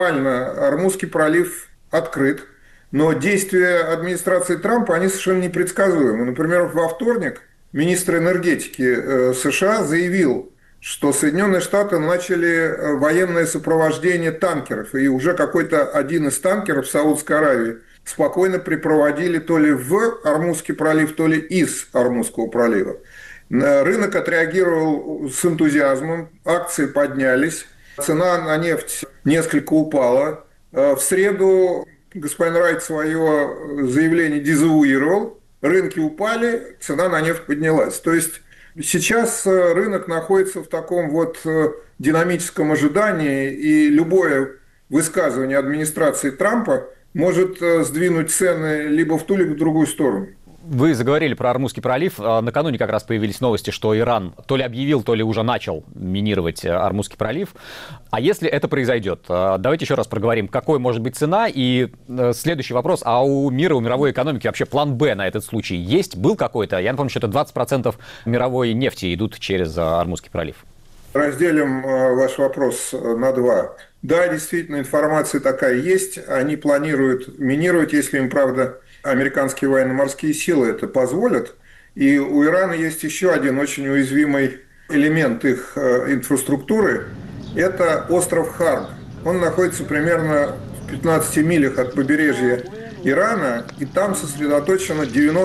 Формально Ормузский пролив открыт, но действия администрации Трампа, они совершенно непредсказуемы. Например, во вторник министр энергетики США заявил, что Соединенные Штаты начали военное сопровождение танкеров, и уже какой-то один из танкеров Саудовской Аравии спокойно припроводили то ли в Ормузский пролив, то ли из Ормузского пролива. Рынок отреагировал с энтузиазмом, акции поднялись, цена на нефть несколько упала. В среду господин Райт свое заявление дезавуировал, рынки упали, цена на нефть поднялась. То есть сейчас рынок находится в таком вот динамическом ожидании, и любое высказывание администрации Трампа может сдвинуть цены либо в ту, либо в другую сторону. Вы заговорили про Ормузский пролив. Накануне как раз появились новости, что Иран то ли объявил, то ли уже начал минировать Ормузский пролив. А если это произойдет? Давайте еще раз проговорим, какой может быть цена. И следующий вопрос. А у мира, у мировой экономики вообще план «Б» на этот случай есть? Был какой-то? Я напомню, что это 20% мировой нефти идут через Ормузский пролив. Разделим ваш вопрос на два. Да, действительно, информация такая есть. Они планируют минировать, если им, правда, американские военно-морские силы это позволят. И у Ирана есть еще один очень уязвимый элемент их инфраструктуры. Это остров Хард. Он находится примерно в 15 милях от побережья Ирана, и там сосредоточено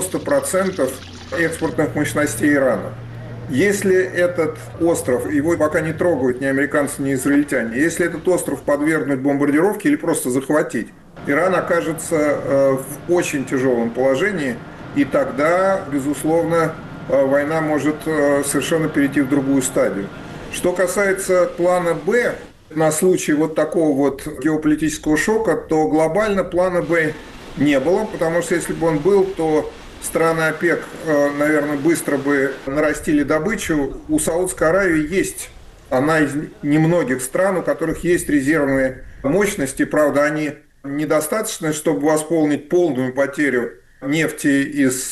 90% экспортных мощностей Ирана. Если этот остров, его пока не трогают ни американцы, ни израильтяне, если этот остров подвергнуть бомбардировке или просто захватить, Иран окажется в очень тяжелом положении, и тогда, безусловно, война может совершенно перейти в другую стадию. Что касается плана «Б», на случай вот такого вот геополитического шока, то глобально плана «Б» не было, потому что если бы он был, то страны ОПЕК, наверное, быстро бы нарастили добычу. У Саудовской Аравии есть, она из немногих стран, у которых есть резервные мощности, правда, они недостаточно, чтобы восполнить полную потерю нефти из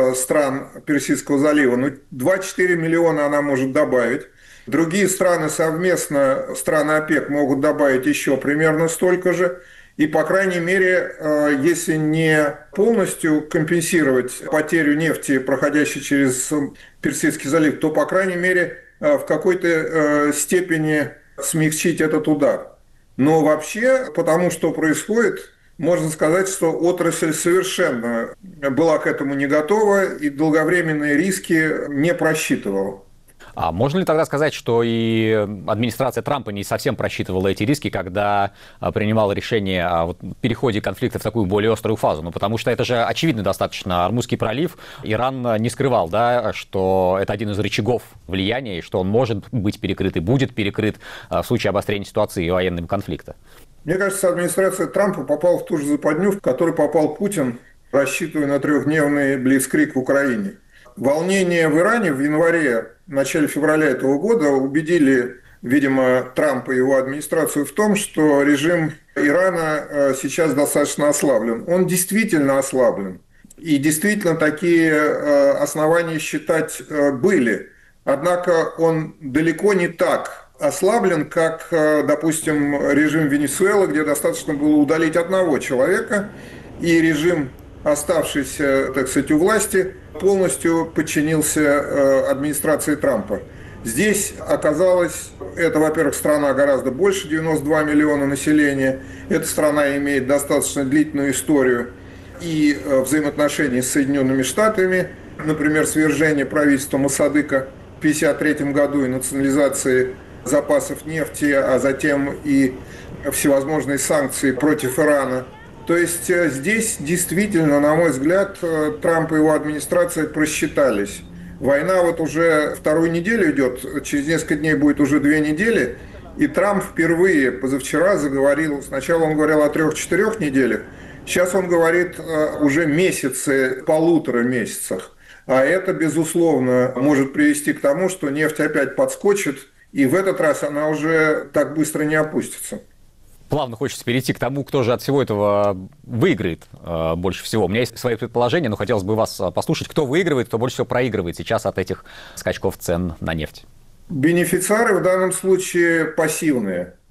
стран Персидского залива. Но 2-4 миллиона она может добавить. Другие страны совместно, страны ОПЕК, могут добавить еще примерно столько же. И, по крайней мере, если не полностью компенсировать потерю нефти, проходящей через Персидский залив, то, по крайней мере, в какой-то степени смягчить этот удар. Но вообще, потому что происходит, можно сказать, что отрасль совершенно была к этому не готова и долговременные риски не просчитывала. А можно ли тогда сказать, что и администрация Трампа не совсем просчитывала эти риски, когда принимала решение о переходе конфликта в такую более острую фазу? Ну, потому что это же очевидно достаточно. Ормузский пролив, Иран не скрывал, да, что это один из рычагов влияния, и что он может быть перекрыт и будет перекрыт в случае обострения ситуации и военного конфликта. Мне кажется, администрация Трампа попала в ту же западню, в которую попал Путин, рассчитывая на трехдневный блицкриг в Украине. Волнения в Иране в январе, в начале февраля этого года убедили, видимо, Трампа и его администрацию в том, что режим Ирана сейчас достаточно ослаблен. Он действительно ослаблен. И действительно такие основания считать были. Однако он далеко не так ослаблен, как, допустим, режим Венесуэлы, где достаточно было удалить одного человека, и режим, оставшийся, так сказать, у власти, полностью подчинился администрации Трампа. Здесь оказалось, это, во-первых, страна гораздо больше, 92 миллиона населения. Эта страна имеет достаточно длительную историю и взаимоотношений с Соединенными Штатами. Например, свержение правительства Моссадека в 1953 году и национализации запасов нефти, а затем и всевозможные санкции против Ирана. То есть здесь действительно, на мой взгляд, Трамп и его администрация просчитались. Война вот уже вторую неделю идет, через несколько дней будет уже 2 недели, и Трамп впервые позавчера заговорил, сначала он говорил о 3-4 неделях, сейчас он говорит уже месяцы, 1,5 месяцах. А это, безусловно, может привести к тому, что нефть опять подскочит, и в этот раз она уже так быстро не опустится. Плавно хочется перейти к тому, кто же от всего этого выиграет больше всего. У меня есть свои предположения, но хотелось бы вас послушать, кто выигрывает, кто больше всего проигрывает сейчас от этих скачков цен на нефть. Бенефициары в данном случае пассивные.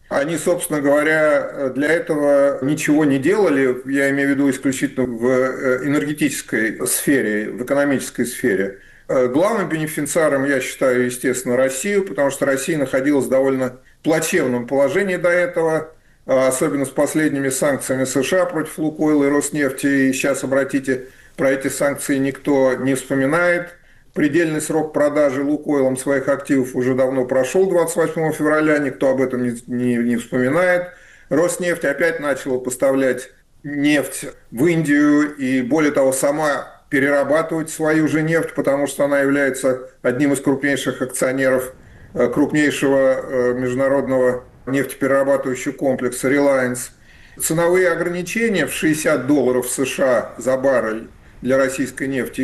Они, собственно говоря, для этого ничего не делали, я имею в виду исключительно в энергетической сфере, в экономической сфере. Главным бенефициаром я считаю, естественно, Россию, потому что Россия находилась в довольно плачевном положении до этого, особенно с последними санкциями США против Лукойла и Роснефти. И сейчас, обратите, про эти санкции никто не вспоминает. Предельный срок продажи Лукойлом своих активов уже давно прошел, 28 февраля, никто об этом не вспоминает. Роснефть опять начала поставлять нефть в Индию и, более того, сама перерабатывать свою же нефть, потому что она является одним из крупнейших акционеров крупнейшего международного нефтеперерабатывающего комплекса Reliance. Ценовые ограничения в $60 США за баррель для российской нефти и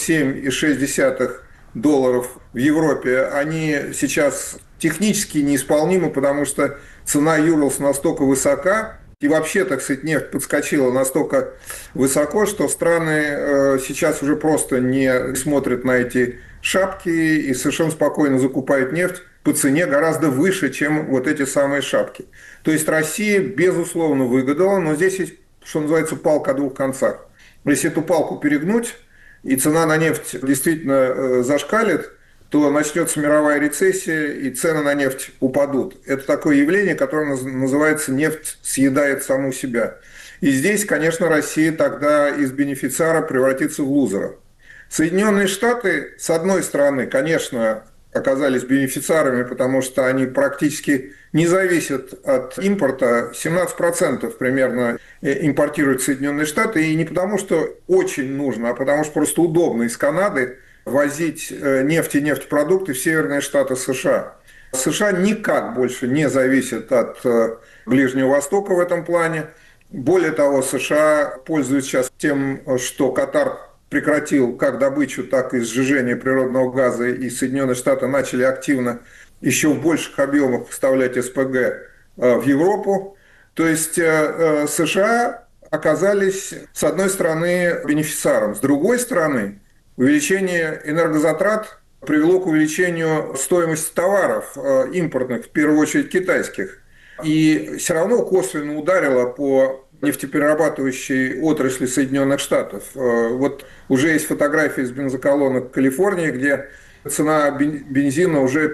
$47,6 в Европе, они сейчас технически неисполнимы, потому что цена Юрлс настолько высока, и вообще, так сказать, нефть подскочила настолько высоко, что страны сейчас уже просто не смотрят на эти шапки и совершенно спокойно закупают нефть по цене гораздо выше, чем вот эти самые шапки. То есть Россия, безусловно, выгадала, но здесь есть, что называется, палка о двух концах. Если эту палку перегнуть, и цена на нефть действительно зашкалит, то начнется мировая рецессия, и цены на нефть упадут. Это такое явление, которое называется «нефть съедает саму себя». И здесь, конечно, Россия тогда из бенефициара превратится в лузера. Соединенные Штаты, с одной стороны, конечно, оказались бенефициарами, потому что они практически не зависят от импорта. 17% примерно импортируют Соединенные Штаты. И не потому, что очень нужно, а потому что просто удобно из Канады возить нефть и нефтепродукты в северные штаты США. США никак больше не зависят от Ближнего Востока в этом плане. Более того, США пользуются сейчас тем, что Катар прекратил как добычу, так и сжижение природного газа, и Соединенные Штаты начали активно еще в больших объемах поставлять СПГ в Европу. То есть США оказались, с одной стороны, бенефициаром, с другой стороны, увеличение энергозатрат привело к увеличению стоимости товаров импортных, в первую очередь китайских. И все равно косвенно ударило по нефтеперерабатывающей отрасли Соединенных Штатов. Вот уже есть фотографии из бензоколонок Калифорнии, где цена бензина уже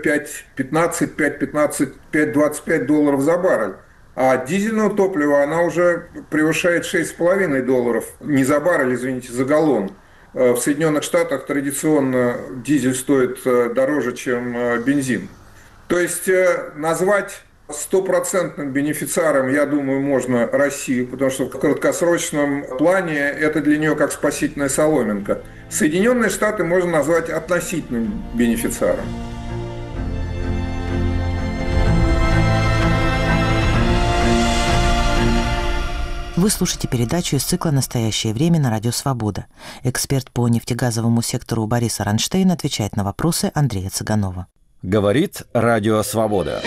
$5.25 за баррель. А дизельного топлива она уже превышает $6,5. Не за баррель, извините, за галлон. В Соединенных Штатах традиционно дизель стоит дороже, чем бензин. То есть назвать стопроцентным бенефициаром, я думаю, можно Россию, потому что в краткосрочном плане это для нее как спасительная соломинка. Соединенные Штаты можно назвать относительным бенефициаром. Вы слушаете передачу из цикла «Настоящее время» на Радио Свобода. Эксперт по нефтегазовому сектору Борис Аронштейн отвечает на вопросы Андрея Цыганова. Говорит Радио Свобода.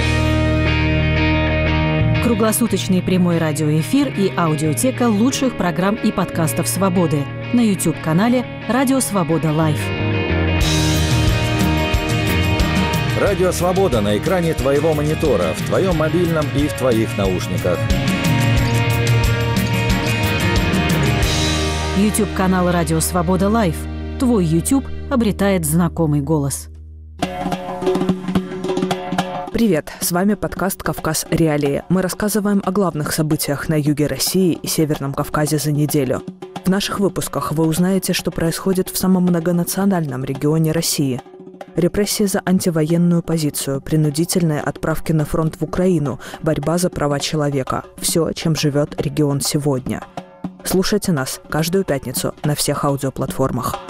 Круглосуточный прямой радиоэфир и аудиотека лучших программ и подкастов «Свободы» на YouTube-канале «Радио Свобода Лайв». Радио Свобода на экране твоего монитора, в твоем мобильном и в твоих наушниках. YouTube-канал «Радио Свобода Лайв». Твой YouTube обретает знакомый голос. Привет, с вами подкаст «Кавказ. Реалии». Мы рассказываем о главных событиях на юге России и Северном Кавказе за неделю. В наших выпусках вы узнаете, что происходит в самом многонациональном регионе России. Репрессии за антивоенную позицию, принудительные отправки на фронт в Украину, борьба за права человека – все, чем живет регион сегодня. Слушайте нас каждую пятницу на всех аудиоплатформах.